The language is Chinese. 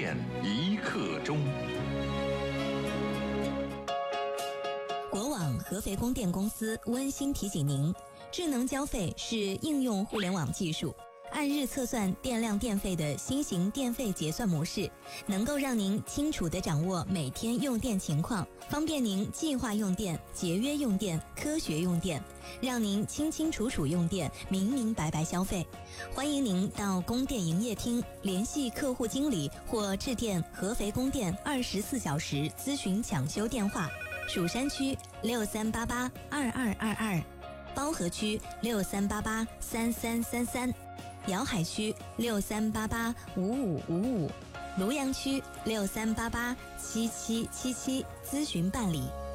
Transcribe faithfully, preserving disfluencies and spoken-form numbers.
电一刻钟。 国网合肥供电公司温馨提醒您，智能交费是应用互联网技术，按日测算电量电费的新型电费结算模式，能够让您清楚地掌握每天用电情况，方便您计划用电、节约用电、科学用电，让您清清楚楚用电，明明白白消费。欢迎您到供电营业厅联系客户经理或致电合肥供电二十四小时咨询抢修电话。蜀山区六三八八二二二二，包河区六三八八三三三三，瑶海区六三八八五五五五，庐阳区六三八八七七七七，咨询办理。